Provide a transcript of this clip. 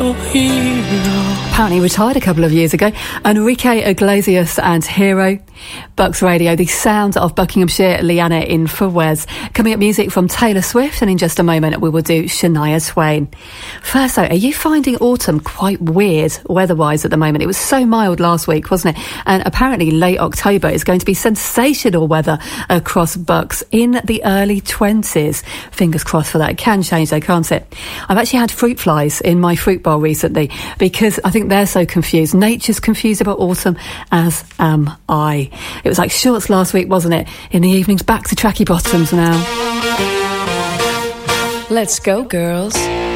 Apparently retired a couple of years ago. Enrique Iglesias and Hero. Bucks Radio, the sound of Buckinghamshire, Liana in Fawez. Coming up, music from Taylor Swift, and in just a moment we will do Shania Twain. First though, are you finding autumn quite weird weather-wise at the moment? It was so mild last week, wasn't it? And apparently late October is going to be sensational weather across Bucks in the early 20s. Fingers crossed for that. It can change though, can't it? I've actually had fruit flies in my fruit bowl recently because I think they're so confused. Nature's confused about autumn, as am I. It was like shorts last week, wasn't it? In the evenings, back to tracky bottoms now. Let's go, girls.